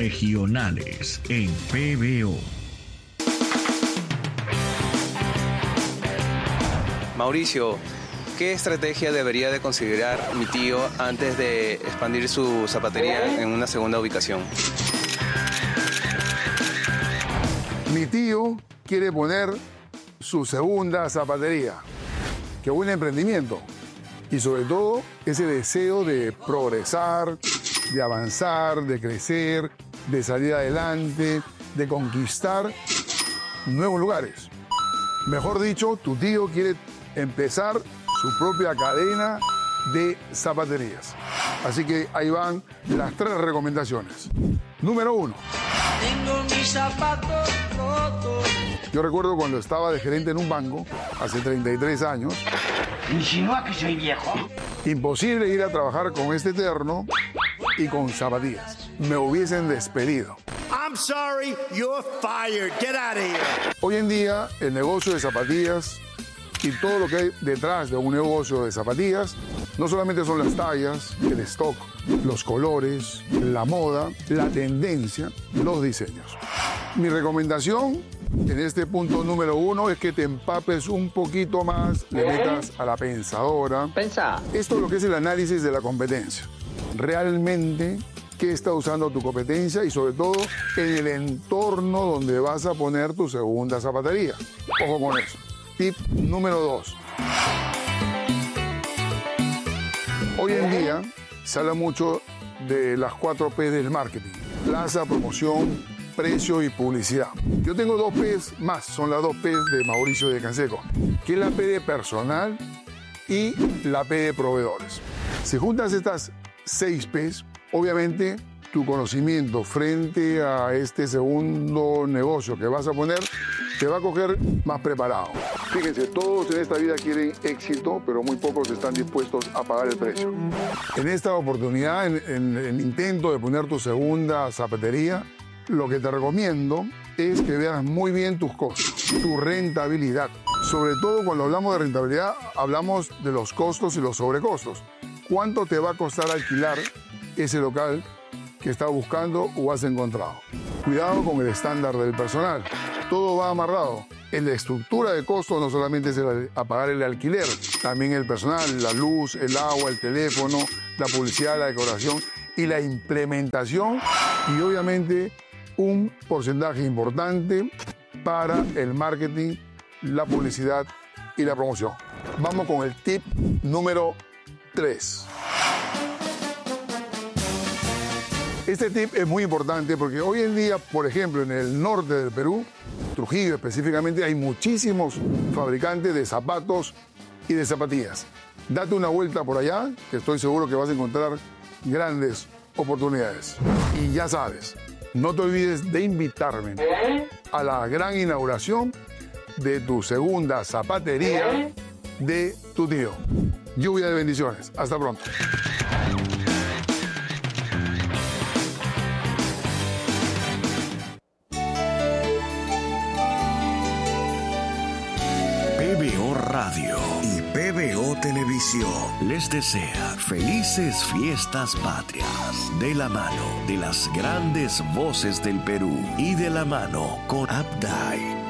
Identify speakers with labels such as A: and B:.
A: regionales en PBO.
B: Mauricio, ¿qué estrategia debería de considerar mi tío antes de expandir su zapatería en una segunda ubicación?
C: Mi tío quiere poner su segunda zapatería. Qué buen emprendimiento. Y sobre todo ese deseo de progresar, de avanzar, de crecer, de salir adelante, de conquistar nuevos lugares. Mejor dicho, tu tío quiere empezar su propia cadena de zapaterías. Así que ahí van las 3 recomendaciones. Número 1.
D: Tengo mis zapatos rotos.
C: Yo recuerdo cuando estaba de gerente en un banco, hace 33 años.
D: ¿Insinúa que soy viejo?
C: Imposible ir a trabajar con este terno y con zapatillas. Me hubiesen despedido.
E: I'm sorry, you're fired. Get out of here.
C: Hoy en día, el negocio de zapatillas y todo lo que hay detrás de un negocio de zapatillas no solamente son las tallas, el stock, los colores, la moda, la tendencia, los diseños. Mi recomendación en este punto número 1 es que te empapes un poquito más, le metas a la pensadora. Esto es lo que es el análisis de la competencia. Realmente, ¿qué está usando tu competencia? Y sobre todo, en el entorno donde vas a poner tu segunda zapatería. Ojo con eso. Tip número 2. Hoy en día se habla mucho de las 4 P del marketing: plaza, promoción, precio y publicidad. Yo tengo 2 P's más, son las 2 P's de Mauricio de Canseco, que es la P de personal y la P de proveedores. Si juntas estas 6 P's, obviamente tu conocimiento frente a este segundo negocio que vas a poner te va a coger más preparado. Fíjense, todos en esta vida quieren éxito, pero muy pocos están dispuestos a pagar el precio. En esta oportunidad, en el intento de poner tu segunda zapatería, lo que te recomiendo es que veas muy bien tus costos, tu rentabilidad. Sobre todo cuando hablamos de rentabilidad, hablamos de los costos y los sobrecostos. ¿Cuánto te va a costar alquilar ese local que estás buscando o has encontrado? Cuidado con el estándar del personal. Todo va amarrado. En la estructura de costos no solamente es a pagar el alquiler, también el personal, la luz, el agua, el teléfono, la publicidad, la decoración y la implementación, y obviamente un porcentaje importante para el marketing, la publicidad y la promoción. Vamos con el tip número 3. Este tip es muy importante porque hoy en día, por ejemplo, en el norte del Perú, Trujillo específicamente, hay muchísimos fabricantes de zapatos y de zapatillas. Date una vuelta por allá, que estoy seguro que vas a encontrar grandes oportunidades. Y ya sabes, no te olvides de invitarme a la gran inauguración de tu segunda zapatería de tu tío. Lluvia de bendiciones. Hasta pronto.
A: PBO Radio y PBO Televisión les desea felices fiestas patrias, de la mano de las grandes voces del Perú y de la mano con Abdai.